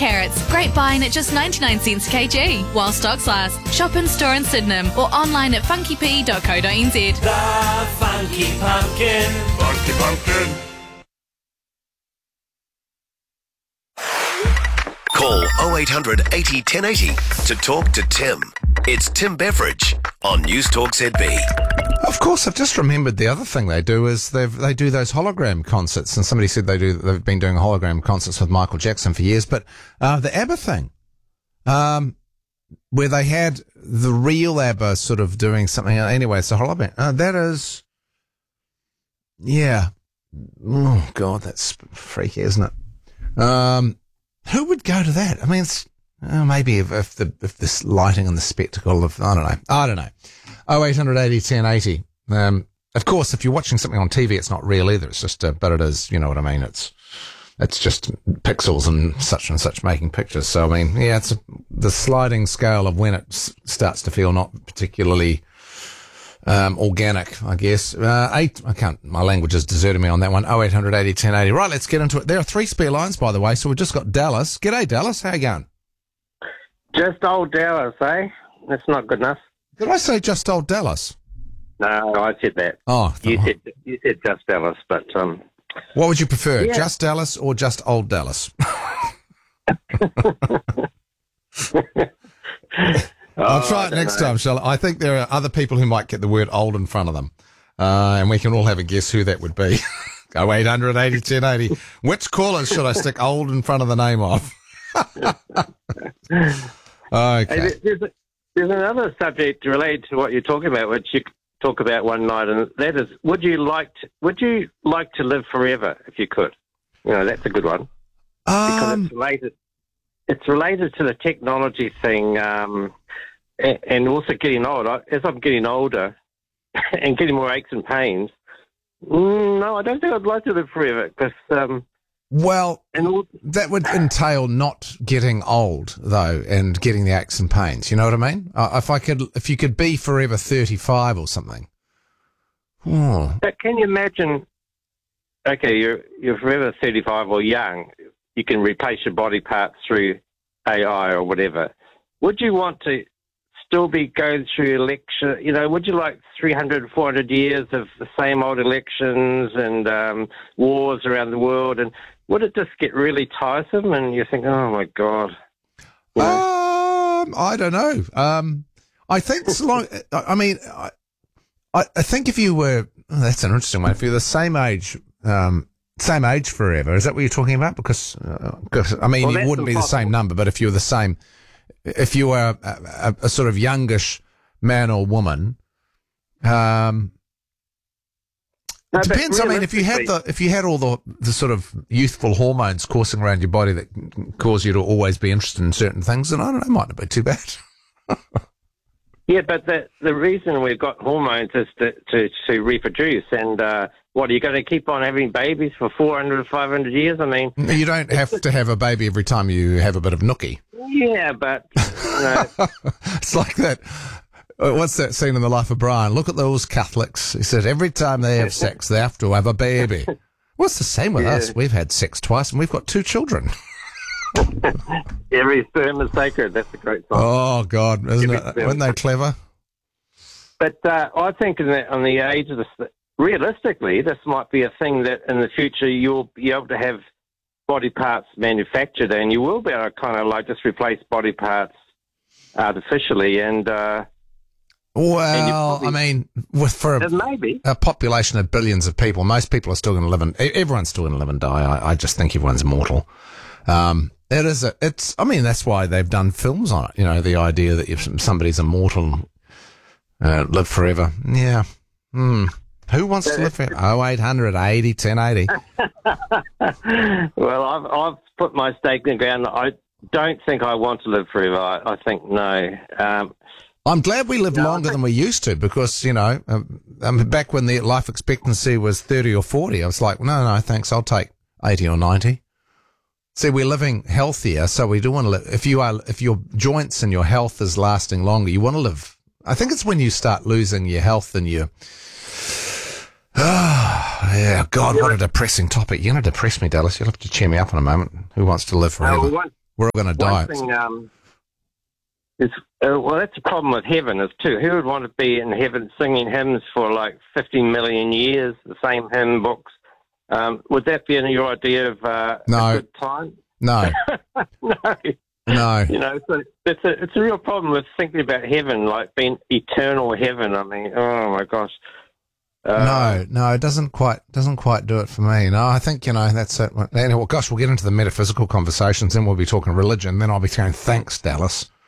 carrots, great buying at just 99 cents a kg, while stocks last. Shop in store in Sydenham or online at funkyp.co.nz. The Funky Pumpkin. Funky Pumpkin. Call 0800 80 1080 to talk to Tim. It's Tim Beveridge on News Talk ZB. Of course, I've just remembered the other thing they do is they do those hologram concerts, and somebody said they've been doing hologram concerts with Michael Jackson for years. But the ABBA thing, where they had the real ABBA sort of doing something. Anyway, it's a hologram. That is, yeah. Oh God, that's freaky, isn't it? Who would go to that? I mean, it's, maybe if this lighting and the spectacle of, I don't know. 0800 80 1080. Of course, if you're watching something on TV, it's not real either. It's just, but it is, you know what I mean? It's just pixels and such making pictures. So, I mean, yeah, it's the sliding scale of when it starts to feel not particularly organic, I guess. My language has deserted me on that one. 0800 80 1080. Right, let's get into it. There are 3 spare lines, by the way, so we've just got Dallas. G'day, Dallas. How you going? Just old Dallas, eh? That's not good enough. Did I say just old Dallas? No, I said that. Oh. You said just Dallas, but... What would you prefer, yeah. just Dallas or just old Dallas? I'll try it next time, shall I? I think there are other people who might get the word old in front of them. And we can all have a guess who that would be. 0800 80 1080. Which callers should I stick old in front of the name of? Okay. Hey, there's another subject related to what you're talking about, which you talk about one night, and that is, would you like to live forever if you could? You know, that's a good one. Because it's related. It's related to the technology thing, and also getting older. As I'm getting older and getting more aches and pains, no, I don't think I'd like to live forever because. Well, that would entail not getting old, though, and getting the aches and pains. You know what I mean? If you could be forever 35 or something. Oh. But can you imagine? Okay, you're forever 35 or young. You can replace your body parts through AI or whatever. Would you want to still be going through election? You know, would you like 300, 400 years of the same old elections and wars around the world? And would it just get really tiresome and you think, oh, my God? You know? I don't know. I think it's like, I mean, I think if you were, that's an interesting one. If you're the same age forever, is that what you're talking about? Because I mean, it wouldn't be the same number, but if you were the same, if you were a sort of youngish man or woman, it depends. I mean, if you had all the sort of youthful hormones coursing around your body that cause you to always be interested in certain things, then I don't know, it might not be too bad. Yeah, but the reason we've got hormones is to reproduce. And what, are you going to keep on having babies for 400 or 500 years? I mean... You don't have to have a baby every time you have a bit of nookie. Yeah, but... It's like that... What's that scene in The Life of Brian? Look at those Catholics. He said, every time they have sex, they have to have a baby. Well, it's the same with us. We've had sex twice and we've got 2 children. Every sperm is sacred. That's a great song. Oh, God. Weren't they clever? But I think on the age of this, realistically, this might be a thing that in the future you'll be able to have body parts manufactured, and you will be able to kind of like just replace body parts artificially. And well, I mean, for a population of billions of people, most people are still going to live everyone's still going to live and die. I just think everyone's mortal. I mean, that's why they've done films on it. You know, the idea that if somebody's immortal, live forever. Yeah. Who wants to live forever? 0800 80 1080. Well, I've put my stake in the ground. I don't think I want to live forever. I think no. I'm glad we live longer than we used to, because, you know, back when the life expectancy was 30 or 40, I was like, no, thanks. I'll take 80 or 90. See, we're living healthier, so we do want to live. If your joints and your health is lasting longer, you want to live. I think it's when you start losing your health and you. Yeah, God, what a depressing topic. You're going to depress me, Dallas. You'll have to cheer me up in a moment. Who wants to live forever? We're all going to die. One thing well, that's the problem with heaven is too. Who would want to be in heaven singing hymns for like 50 million years, the same hymn books? Would that be your idea of No. a good time? No. No. No. You know, so it's a real problem with thinking about heaven, like being eternal heaven. I mean, oh my gosh. No, it doesn't quite do it for me. No, I think, that's it. Anyway, gosh, we'll get into the metaphysical conversations, then we'll be talking religion, then I'll be saying, thanks, Dallas.